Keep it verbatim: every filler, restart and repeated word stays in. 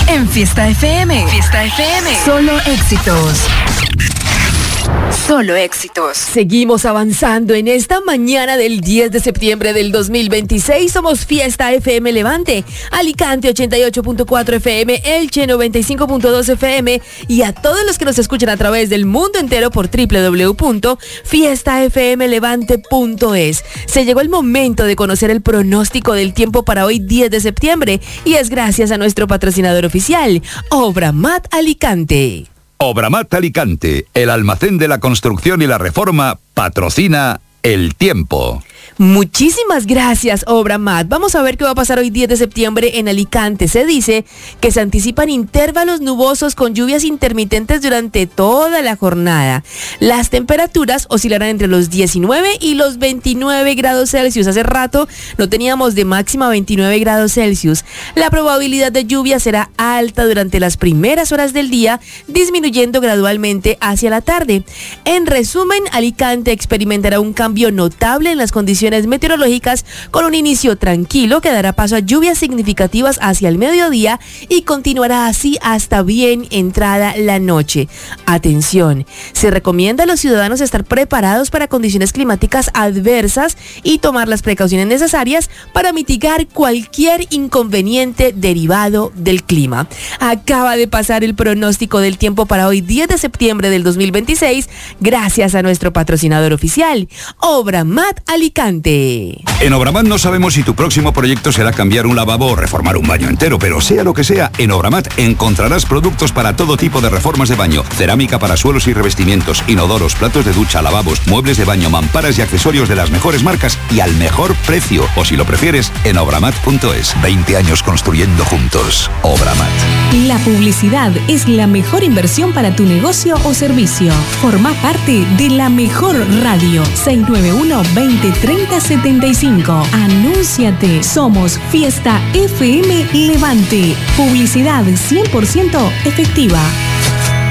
En Fiesta F M. Fiesta F M. Solo éxitos. Solo éxitos. Seguimos avanzando en esta mañana del diez de septiembre del dos mil veintiséis. Somos Fiesta F M Levante, Alicante ochenta y ocho punto cuatro F M, Elche noventa y cinco punto dos F M y a todos los que nos escuchan a través del mundo entero por doble u doble u doble u punto fiesta f m levante punto es. Se llegó el momento de conocer el pronóstico del tiempo para hoy diez de septiembre y es gracias a nuestro patrocinador oficial, Obramat Alicante. Obramat Alicante, el almacén de la construcción y la reforma, patrocina el tiempo. Muchísimas gracias, Obramat. Vamos a ver qué va a pasar hoy diez de septiembre en Alicante. Se dice que se anticipan intervalos nubosos con lluvias intermitentes durante toda la jornada. Las temperaturas oscilarán entre los diecinueve y los veintinueve grados Celsius. Hace rato no teníamos de máxima veintinueve grados Celsius. La probabilidad de lluvia será alta durante las primeras horas del día, disminuyendo gradualmente hacia la tarde. En resumen, Alicante experimentará un cambio notable en las condiciones meteorológicas con un inicio tranquilo que dará paso a lluvias significativas hacia el mediodía y continuará así hasta bien entrada la noche. Atención, se recomienda a los ciudadanos estar preparados para condiciones climáticas adversas y tomar las precauciones necesarias para mitigar cualquier inconveniente derivado del clima. Acaba de pasar el pronóstico del tiempo para hoy diez de septiembre del dos mil veintiséis gracias a nuestro patrocinador oficial, Obramat Alicante. En Obramat no sabemos si tu próximo proyecto será cambiar un lavabo o reformar un baño entero, pero sea lo que sea, en Obramat encontrarás productos para todo tipo de reformas de baño, cerámica para suelos y revestimientos, inodoros, platos de ducha, lavabos, muebles de baño, mamparas y accesorios de las mejores marcas y al mejor precio. O si lo prefieres, en obramat punto es. veinte años construyendo juntos. Obramat. La publicidad es la mejor inversión para tu negocio o servicio. Forma parte de la mejor radio. seis nueve uno, veinte, treinta, setenta y cinco. Anúnciate. Somos Fiesta F M Levante. Publicidad cien por ciento efectiva.